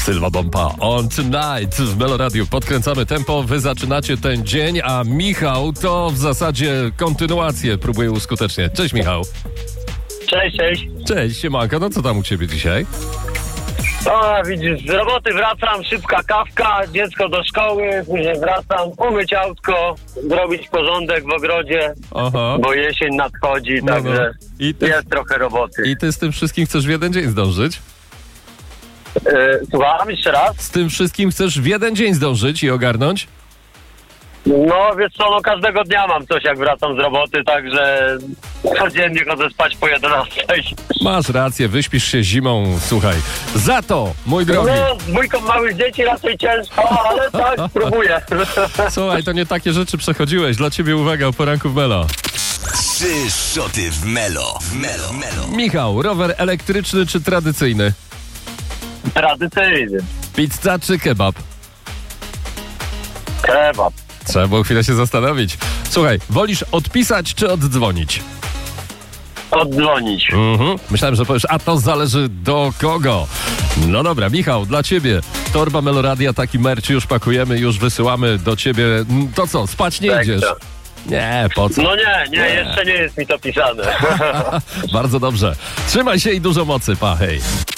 Sylwa Bompa on Tonight w Melo Radio. Podkręcamy tempo, wy zaczynacie ten dzień, a Michał to w zasadzie kontynuację próbuje uskuteczniać. Cześć Michał. Cześć. Cześć, siemanko, no co tam u ciebie dzisiaj? O, widzisz, z roboty wracam, szybka kawka, dziecko do szkoły, później wracam, umyć autko, zrobić porządek w ogrodzie, Aha. bo jesień nadchodzi, także jest trochę roboty. I ty z tym wszystkim chcesz w jeden dzień zdążyć? Słucham jeszcze raz? Z tym wszystkim chcesz w jeden dzień zdążyć i ogarnąć? No wiesz co, no każdego dnia mam coś jak wracam z roboty, także codziennie chodzę spać po 11. Masz rację, wyśpisz się zimą, słuchaj. Za to, mój drogi. No, z dwójką małych dzieci raczej ciężko, ale tak, spróbuję. Słuchaj, to nie takie rzeczy przechodziłeś. Dla ciebie uwaga, o poranku w Melo. 3 szoty w Melo. Michał, rower elektryczny czy tradycyjny? Tradycyjny. Pizza czy kebab? Kebab. Trzeba było chwilę się zastanowić. Słuchaj, wolisz odpisać czy oddzwonić? Oddzwonić. Myślałem, że powiesz, a to zależy do kogo. No dobra, Michał, dla ciebie torba Meloradia, taki merch już pakujemy, już wysyłamy do ciebie. To co, spać nie idziesz? Nie, po co? No nie, jeszcze nie jest mi to pisane. Bardzo dobrze. Trzymaj się i dużo mocy, pa, hej.